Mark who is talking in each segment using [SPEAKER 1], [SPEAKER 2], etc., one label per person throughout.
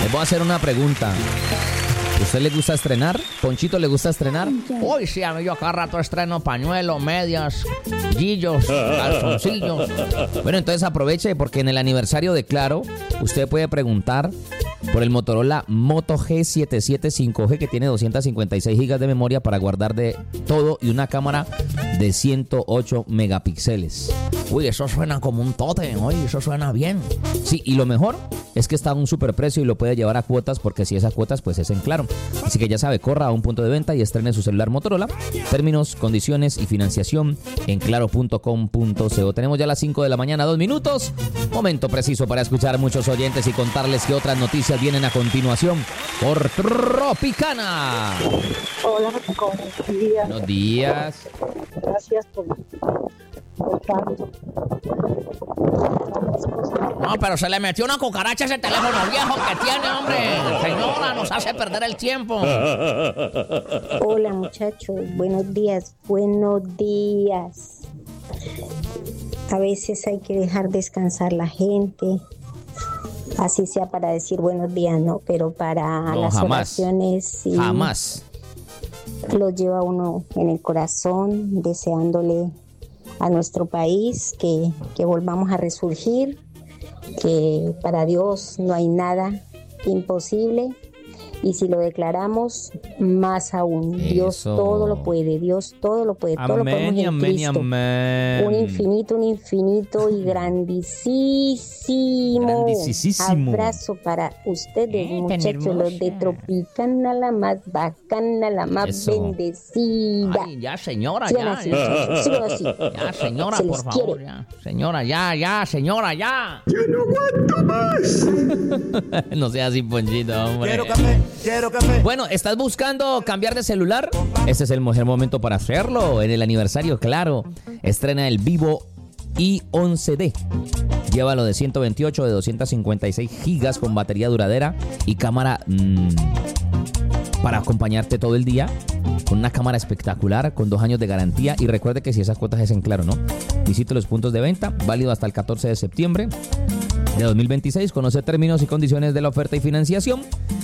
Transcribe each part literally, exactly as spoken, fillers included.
[SPEAKER 1] Les voy a hacer una pregunta. ¿Usted le gusta estrenar? ¿Ponchito le gusta estrenar? Uy, sí, a mí yo cada rato estreno pañuelo, medias, guillos, calzoncillos. Bueno, entonces aproveche porque en el aniversario de Claro, usted puede preguntar por el Motorola Moto G setenta y siete cinco G que tiene doscientas cincuenta y seis gigas de memoria para guardar de todo y una cámara de ciento ocho megapíxeles. Uy, eso suena como un tote, oye, eso suena bien. Sí, y lo mejor es que está a un superprecio y lo puede llevar a cuotas porque si esas cuotas pues es en Claro. Así que ya sabe, corra a un punto de venta y estrene su celular Motorola. Términos, condiciones y financiación en claro punto com punto co. Tenemos ya las cinco de la mañana, dos minutos. Momento preciso para escuchar a muchos oyentes y contarles que otras noticias vienen a continuación por Tropicana.
[SPEAKER 2] Hola, buenos días.
[SPEAKER 1] Buenos días.
[SPEAKER 2] Gracias por, por tanto.
[SPEAKER 1] No, pero se le metió una cucaracha a ese teléfono viejo que tiene, hombre. Señora, nos hace perder el tiempo.
[SPEAKER 2] Hola, muchachos. Buenos días. Buenos días. A veces hay que dejar descansar la gente. Así sea para decir buenos días, no, pero para
[SPEAKER 1] no,
[SPEAKER 2] las
[SPEAKER 1] jamás.
[SPEAKER 2] oraciones sí.
[SPEAKER 1] Jamás.
[SPEAKER 2] Lo lleva uno en el corazón, deseándole a nuestro país que, que volvamos a resurgir, que para Dios no hay nada imposible. Y si lo declaramos, más aún. Eso. Dios todo lo puede, Dios todo lo puede,
[SPEAKER 1] amén,
[SPEAKER 2] todo lo podemos en
[SPEAKER 1] amén,
[SPEAKER 2] Cristo.
[SPEAKER 1] Amén.
[SPEAKER 2] Un infinito, un infinito y grandísimo.
[SPEAKER 1] Grandísimo.
[SPEAKER 2] Abrazo para ustedes,
[SPEAKER 1] eh,
[SPEAKER 2] muchachos, los de Tropicana, la más bacana, la más Eso. bendecida.
[SPEAKER 1] Ay, ya, señora,
[SPEAKER 2] sigan
[SPEAKER 1] ya.
[SPEAKER 2] Así, muchachos, sigan así.
[SPEAKER 1] Ya, señora,
[SPEAKER 2] Se
[SPEAKER 1] por favor,
[SPEAKER 2] quiere.
[SPEAKER 1] ya. Señora, ya, ya, señora, ya.
[SPEAKER 3] ¡Yo no aguanto más!
[SPEAKER 1] No sea así, Ponchito, hombre.
[SPEAKER 3] Quiero café. Quiero café.
[SPEAKER 1] Bueno, ¿estás buscando cambiar de celular? Este es el mejor momento para hacerlo. En el aniversario, Claro, estrena el Vivo i once D. Llévalo de ciento veintiocho, de doscientas cincuenta y seis gigas con batería duradera y cámara mmm, para acompañarte todo el día. Con una cámara espectacular, con dos años de garantía. Y recuerde que si esas cuotas es en Claro, ¿no? Visite los puntos de venta, válido hasta el catorce de septiembre de dos mil veintiséis. Conoce términos y condiciones de la oferta y financiación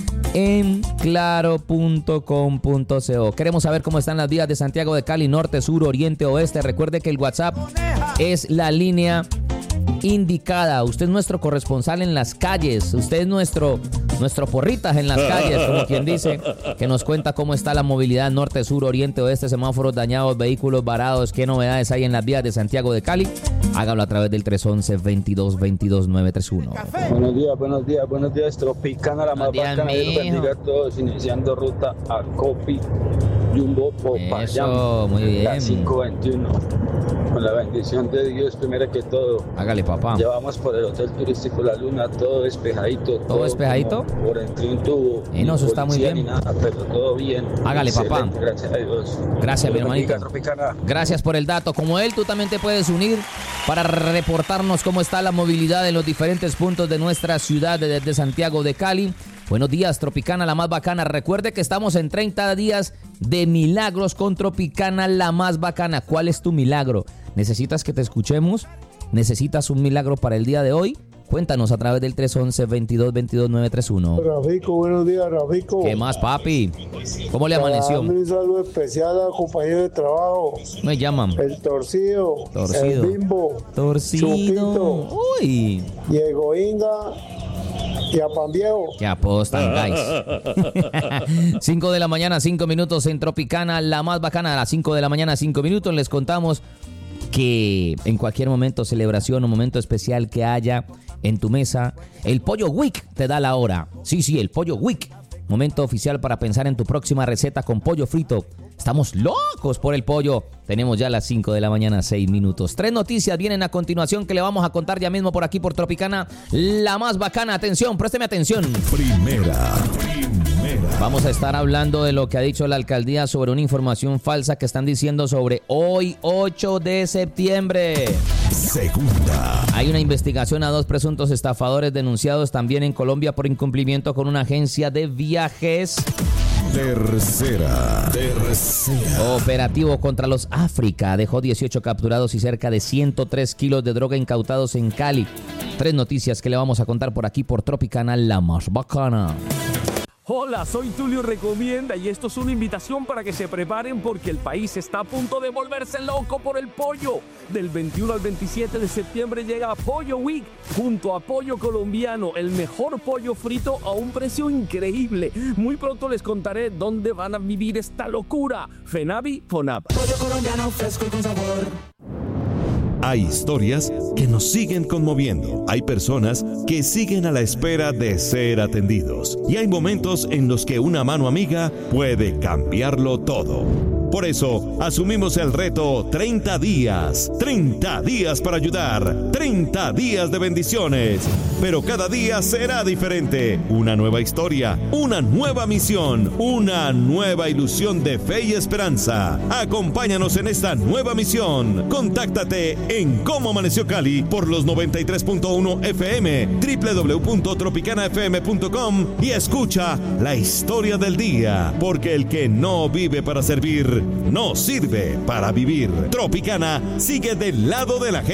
[SPEAKER 1] en claro punto com punto co. Queremos saber cómo están las vías de Santiago de Cali, norte, sur, oriente, oeste. Recuerde que el WhatsApp es la línea indicada. Usted es nuestro corresponsal en las calles. Usted es nuestro, nuestro porritas en las calles, como quien dice, que nos cuenta cómo está la movilidad norte, sur, oriente, oeste, semáforos dañados, vehículos varados, qué novedades hay en las vías de Santiago de Cali. Hágalo a través del tres once, veintidós veintidós, nueve tres uno.
[SPEAKER 4] Buenos días, buenos días, buenos días, Tropicana, la más
[SPEAKER 1] días,
[SPEAKER 4] bacana. Dios bendiga a todos, iniciando ruta a Copi, Jumbo, Popayán.
[SPEAKER 1] Eso, muy bien.
[SPEAKER 4] La cinco veintiuno. Con la bendición de Dios, primero que todo.
[SPEAKER 1] Hágale, papá.
[SPEAKER 4] Llevamos por el Hotel Turístico La Luna, todo despejadito.
[SPEAKER 1] ¿Todo, ¿Todo despejadito?
[SPEAKER 4] Por entre un tubo.
[SPEAKER 1] Y no, eso está muy bien.
[SPEAKER 4] Nada, pero todo bien.
[SPEAKER 1] Hágale,
[SPEAKER 4] excelente,
[SPEAKER 1] papá.
[SPEAKER 4] Gracias a Dios.
[SPEAKER 1] Gracias, mi hermanito.
[SPEAKER 4] Tropicana.
[SPEAKER 1] Gracias por el dato. Como él, tú también te puedes unir para reportarnos cómo está la movilidad en los diferentes puntos de nuestra ciudad desde Santiago de Cali. Buenos días, Tropicana, la más bacana. Recuerde que estamos en treinta días de milagros con Tropicana, la más bacana. ¿Cuál es tu milagro? ¿Necesitas que te escuchemos? ¿Necesitas un milagro para el día de hoy? Cuéntanos a través del tres once, veintidós veintidós, nueve tres uno.
[SPEAKER 5] Rafico, buenos días, Rafico.
[SPEAKER 1] ¿Qué más, papi? ¿Cómo le amaneció?
[SPEAKER 5] Un saludo especial a compañero de trabajo.
[SPEAKER 1] Me llaman.
[SPEAKER 5] El Torcido.
[SPEAKER 1] Torcido.
[SPEAKER 5] El Bimbo.
[SPEAKER 1] Torcido.
[SPEAKER 5] Chupito.
[SPEAKER 1] Uy.
[SPEAKER 5] Diego Inga. Y a Pan Viejo.
[SPEAKER 1] Que apostan, guys. cinco de la mañana, cinco minutos en Tropicana, la más bacana. A las cinco de la mañana, cinco minutos, les contamos que en cualquier momento, celebración o momento especial que haya en tu mesa, el Pollo Week te da la hora. Sí, sí, el Pollo Week. Momento oficial para pensar en tu próxima receta con pollo frito. Estamos locos por el pollo. Tenemos ya las cinco de la mañana, seis minutos. Tres noticias vienen a continuación que le vamos a contar ya mismo por aquí por Tropicana, la más bacana. Atención, présteme atención.
[SPEAKER 3] Primera, primera.
[SPEAKER 1] Vamos a estar hablando de lo que ha dicho la alcaldía sobre una información falsa que están diciendo sobre hoy, ocho de septiembre.
[SPEAKER 3] Segunda.
[SPEAKER 1] Hay una investigación a dos presuntos estafadores denunciados también en Colombia por incumplimiento con una agencia de viajes.
[SPEAKER 3] Tercera. Tercera.
[SPEAKER 1] Operativo contra los África dejó dieciocho capturados y cerca de ciento tres kilos de droga incautados en Cali. Tres noticias que le vamos a contar por aquí por Tropicana, la más bacana.
[SPEAKER 6] Hola, soy Tulio Recomienda y esto es una invitación para que se preparen porque el país está a punto de volverse loco por el pollo. Del veintiuno al veintisiete de septiembre llega Pollo Week junto a Pollo Colombiano, el mejor pollo frito a un precio increíble. Muy pronto les contaré dónde van a vivir esta locura. Fenavi, Fonab.
[SPEAKER 7] Pollo colombiano fresco y con sabor.
[SPEAKER 3] Hay historias que nos siguen conmoviendo. Hay personas que siguen a la espera de ser atendidos. Y hay momentos en los que una mano amiga puede cambiarlo todo. Por eso, asumimos el reto treinta días. treinta días para ayudar. treinta días de bendiciones. Pero cada día será diferente. Una nueva historia, una nueva misión, una nueva ilusión de fe y esperanza. Acompáñanos en esta nueva misión. Contáctate en Cómo Amaneció Cali por los noventa y tres punto uno F M, doble u doble u doble u punto tropicana f m punto com y escucha la historia del día. Porque el que no vive para servir, no sirve para vivir. Tropicana sigue del lado de la gente.